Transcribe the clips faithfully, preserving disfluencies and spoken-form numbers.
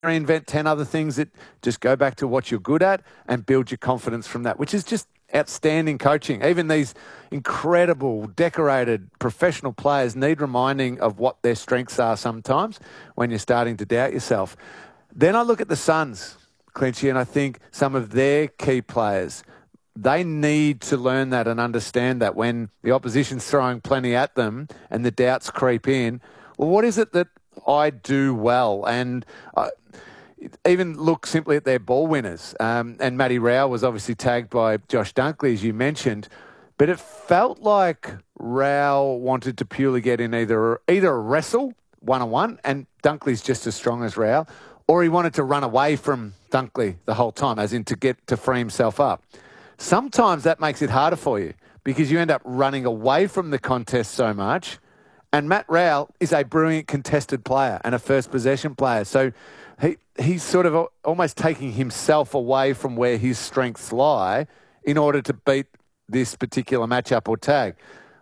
reinvent ten other things. That just go back to what you're good at and build your confidence from that, which is just outstanding coaching. Even these incredible, decorated, professional players need reminding of what their strengths are sometimes when you're starting to doubt yourself. Then I look at the Suns, Clinchy, and I think some of their key players, they need to learn that and understand that when the opposition's throwing plenty at them and the doubts creep in, well, what is it that I do well? And uh, even look simply at their ball winners. Um, and Matty Rowell was obviously tagged by Josh Dunkley, as you mentioned. But it felt like Rowell wanted to purely get in either either a wrestle, one-on-one, and Dunkley's just as strong as Rowell, or he wanted to run away from Dunkley the whole time, as in to get to free himself up. Sometimes that makes it harder for you because you end up running away from the contest so much. And Matt Rowell is a brilliant contested player and a first possession player. So he he's sort of almost taking himself away from where his strengths lie in order to beat this particular matchup or tag.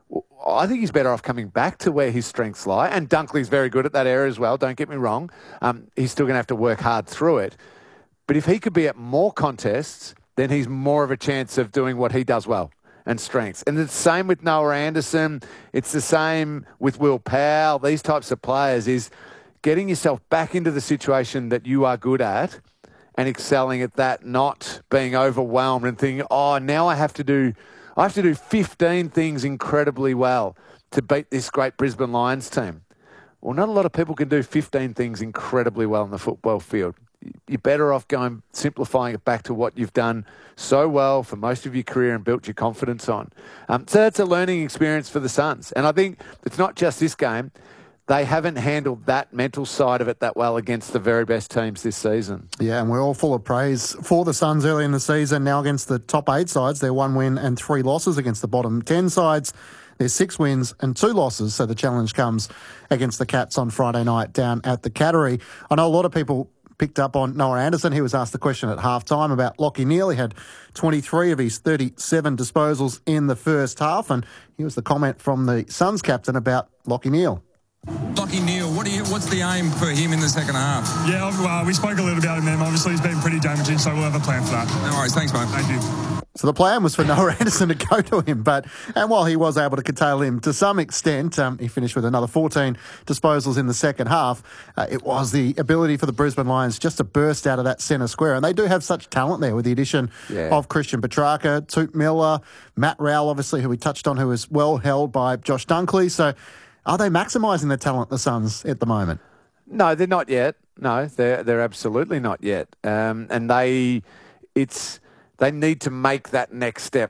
I think he's better off coming back to where his strengths lie. And Dunkley's very good at that area as well, don't get me wrong. Um, he's still going to have to work hard through it. But if he could be at more contests, then he's more of a chance of doing what he does well and strengths. And it's the same with Noah Anderson. It's the same with Will Powell. These types of players is getting yourself back into the situation that you are good at and excelling at that, not being overwhelmed and thinking, oh, now I have to do I have to do fifteen things incredibly well to beat this great Brisbane Lions team. Well, not a lot of people can do fifteen things incredibly well in the football field. You're better off going, simplifying it back to what you've done so well for most of your career and built your confidence on. Um, so that's a learning experience for the Suns. And I think it's not just this game. They haven't handled that mental side of it that well against the very best teams this season. Yeah, and we're all full of praise for the Suns early in the season. Now against the top eight sides, they're one win and three losses. Against the bottom ten sides, there's six wins and two losses. So the challenge comes against the Cats on Friday night down at the Cattery. I know a lot of people picked up on Noah Anderson. He was asked the question at half-time about Lachie Neale. He had twenty-three of his thirty-seven disposals in the first half, and here's the comment from the Suns captain about Lachie Neale. Lachie Neale, what do you, what's the aim for him in the second half? Yeah, well, we spoke a little about him, man. Obviously, he's been pretty damaging, so we'll have a plan for that. No worries. Thanks, mate. Thank you. So the plan was for Noah Anderson to go to him, but and while he was able to curtail him to some extent, um, he finished with another fourteen disposals in the second half. Uh, it was the ability for the Brisbane Lions just to burst out of that centre square, and they do have such talent there with the addition yeah. of Christian Petrarca, Toot Miller, Matt Rowell, obviously, who we touched on, who was well held by Josh Dunkley. So are they maximising the talent, the Suns, at the moment? No, they're not yet. No, they're they're absolutely not yet. Um, and they, it's they need to make that next step